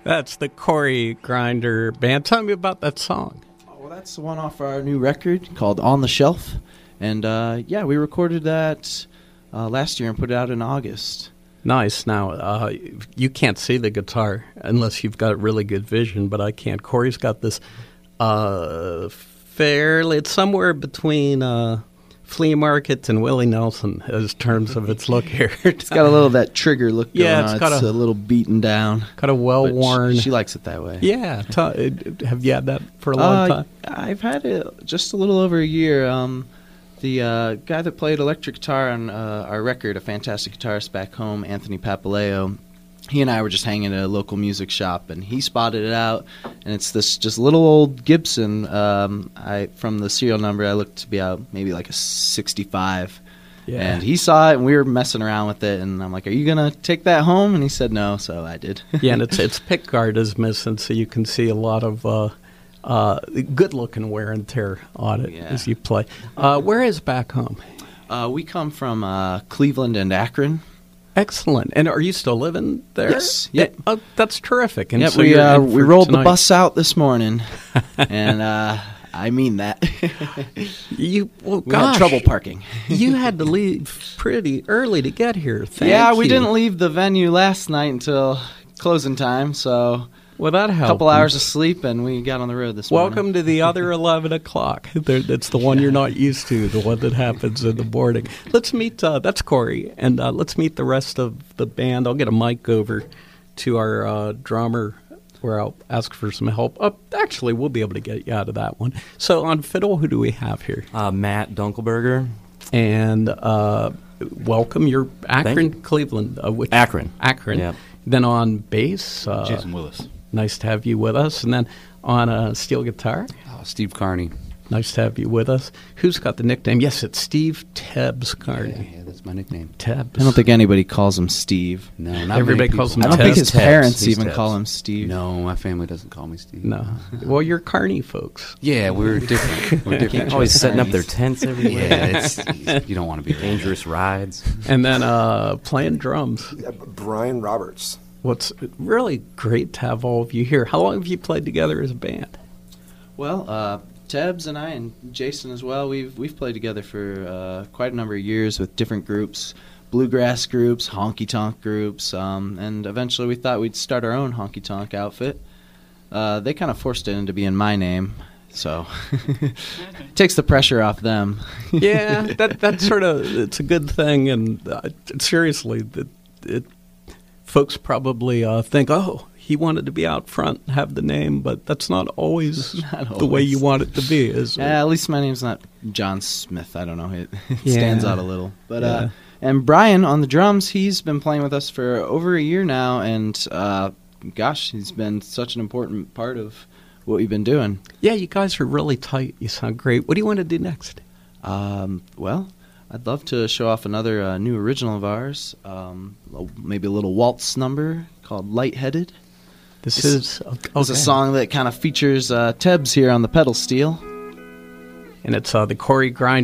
That's the Corey Grinder Band. Tell me about that song. Well, that's the one off our new record called On the Shelf. And, we recorded that last year and put it out in August. Nice. Now, you can't see the guitar unless you've got really good vision, but I can't. Corey's got this it's somewhere between Flea Market and Willie Nelson in terms of its look here. It's got a little of that Trigger look going on. It's got a little beaten down. Got a well-worn. She likes it that way. Yeah. Have you had that for a long time? I've had it just a little over a year. The guy that played electric guitar on our record, a fantastic guitarist back home, Anthony Papaleo, he and I were just hanging at a local music shop, and he spotted it out, and it's this just little old Gibson. From the serial number, I looked to be out maybe like a 65. Yeah. And he saw it, and we were messing around with it, and I'm like, are you going to take that home? And he said no, so I did. Yeah, and its pickguard is missing, so you can see a lot of good-looking wear and tear on it as you play. Where is back home? We come from Cleveland and Akron. Excellent. And are you still living there? Yes. Yep. Oh, that's terrific. And yep, so we rolled the bus out this morning, and I mean that. We had trouble parking. You had to leave pretty early to get here. Thank you. We didn't leave the venue last night until closing time, so... Well, that helped. A couple hours of sleep, and we got on the road this morning. Welcome to the other 11 o'clock. It's the one you're not used to, the one that happens in the morning. Let's meet, that's Corey, and let's meet the rest of the band. I'll get a mic over to our drummer, where I'll ask for some help. Actually, we'll be able to get you out of that one. So on fiddle, who do we have here? Matt Dunkelberger. And welcome. You're Akron, Cleveland. Akron. Akron. Yep. Then on bass. Jason Willis. Nice to have you with us. And then on steel guitar? Steve Carney. Nice to have you with us. Who's got the nickname? Yes, it's Steve Tebbs Carney. Yeah, that's my nickname. Tebbs. I don't think anybody calls him Steve. No, not everybody calls him I Tebbs. don't think his parents He's even Tebbs. call him Steve. No, my family doesn't call me Steve. No. Well, you're Carney folks. Yeah, we're different. We're different. Always setting up their tents everywhere. Yeah, you don't want to be dangerous rides. And then playing drums. Brian Roberts. What's really great to have all of you here. How long have you played together as a band? Well, Tebbs and I, and Jason as well, we've played together for quite a number of years with different groups, bluegrass groups, honky-tonk groups, and eventually we thought we'd start our own honky-tonk outfit. They kind of forced it into being my name, so takes the pressure off them. Yeah, that's sort of, it's a good thing, and seriously, folks probably think, oh, he wanted to be out front and have the name, but that's not always the way you want it to be, is it? Yeah, at least my name's not John Smith. I don't know. It stands out a little. But and Brian on the drums, he's been playing with us for over a year now, and he's been such an important part of what we've been doing. Yeah, you guys are really tight. You sound great. What do you want to do next? Well, I'd love to show off another new original of ours, maybe a little waltz number called Lightheaded. This is a song that kind of features Tebbs here on the pedal steel. And it's the Corey Grinder